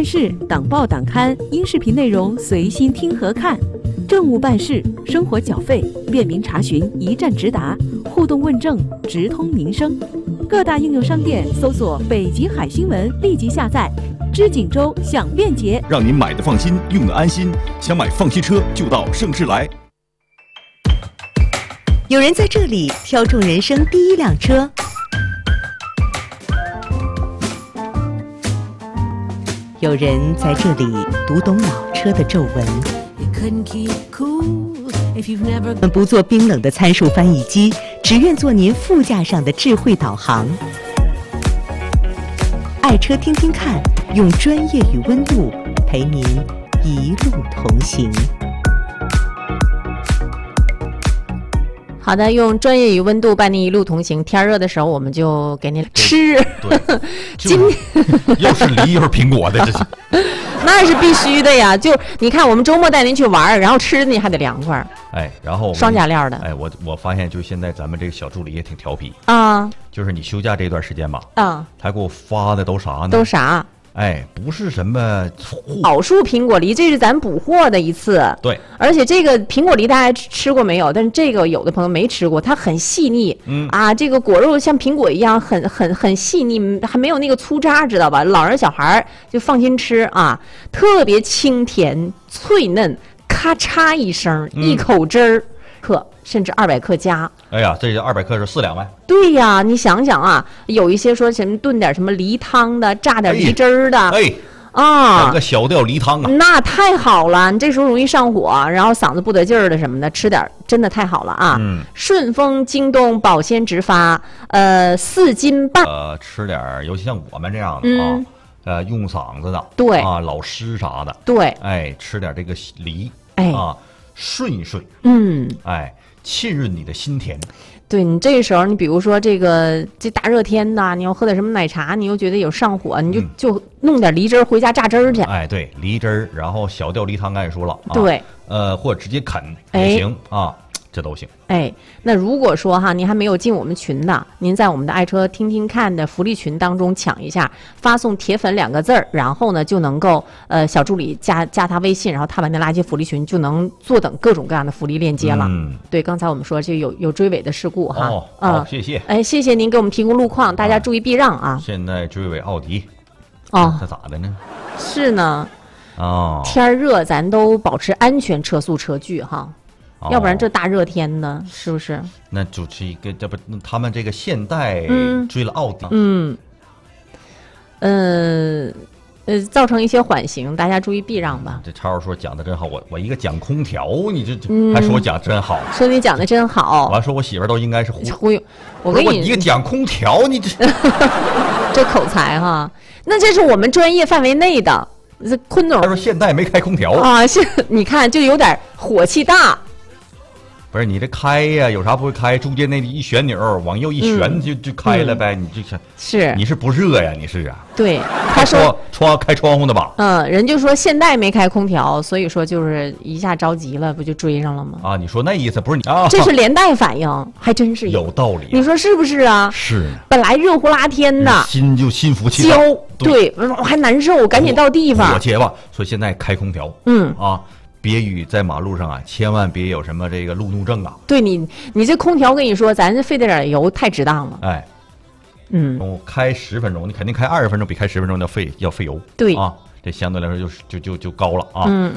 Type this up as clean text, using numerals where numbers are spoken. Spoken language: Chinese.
视、党报党刊、音视频内容随心听和看，政务办事、生活缴费便民查询一站直达，互动问政直通民生。各大应用商店搜索北极海新闻，立即下载。知锦州享便捷， 让您买的放心，用的安心。想买放心车就到盛世来。 有人在这里挑中人生第一辆车，有人在这里读懂老车的皱纹。我们不做冰冷的参数翻译机，只愿做您副驾上的智慧导航。爱车听听看，用专业与温度陪您一路同行。 好的，用专业与温度伴您一路同行。天热的时候，我们就给您吃。 对，又是梨又是苹果的，这是。 那是必须的呀！就你看，我们周末带您去玩，然后吃的你还得凉快。 哎，然后双加料的。 哎，我发现，就现在咱们这个小助理也挺调皮啊。 就是你休假这段时间吧， 啊， 他给我发的都啥呢？ 都啥？ 哎，不是什么好树苹果梨，这是咱补货的一次。 对， 而且这个苹果梨大家吃过没有？但是这个有的朋友没吃过，它很细腻。这个果肉像苹果一样，很细腻，还没有那个粗渣，知道吧？老人小孩就放心吃啊，特别清甜脆嫩，咔嚓一声，一口汁儿。甚至200克加。 哎呀，这200克是4两呗。 对呀，你想想啊，有一些说什么炖点什么梨汤的，榨点梨汁儿的， 整个小吊梨汤啊， 那太好了。你这时候容易上火，然后嗓子不得劲儿的什么的，吃点真的太好了啊。顺丰京东保鲜直发，4斤半。 吃点，尤其像我们这样的啊，用嗓子的， 对啊，老湿啥的， 对， 哎，吃点这个梨，啊，顺一顺，哎，沁润你的心田。 对，你这个时候，你比如说这大热天的，你要喝点什么奶茶，你又觉得有上火，你就弄点梨汁儿回家榨汁儿去。 哎，对，梨汁儿，然后小吊梨汤，刚才也说了， 对， 或者直接啃也行啊。这都行。 哎，那如果说哈，您还没有进我们群的，您在我们的爱车听听看的福利群当中抢一下，发送铁粉2个字儿，然后呢就能够小助理加他微信，然后他把那拉进福利群，就能坐等各种各样的福利链接了。对，刚才我们说这有追尾的事故哈。 好，谢谢。 哎，谢谢您给我们提供路况，大家注意避让啊。 现在追尾奥迪， 这咋的呢？ 是呢。天热咱都保持安全车速车距哈。要不然这大热天的，是不是？ 那就是一个，这不他们这个现代追了奥迪， 造成一些缓行，大家注意避让吧。 这超说讲的真好，我一个讲空调，你这还说我讲真好， 说你讲的真好。 我还说我媳妇都应该是忽悠，我跟你一个讲空调，你这这口才哈，那这是我们专业范围内的。这坤总他说现代没开空调啊，你看就有点火气大。 不是你这开呀，有啥不会开？中间那一旋钮往右一旋就开了呗。你这是你是不热呀？你是啊？ 对，他说开窗户的吧？ 人就说现代没开空调，所以说就是一下着急了，不就追上了吗？ 啊，你说那意思不是你啊？ 这是连带反应，还真是有道理。 你说是不是啊？ 是。 本来热乎拉天的， 心浮气焦，对，我还难受，赶紧到地方。 我结巴，所以现在开空调，别与在马路上啊，千万别有什么这个路怒症啊！ 对你这空调，跟你说，咱这费这点油太值当了。 哎，开10分钟，你肯定开20分钟，比开10分钟要费油。 对啊，这相对来说就高了啊。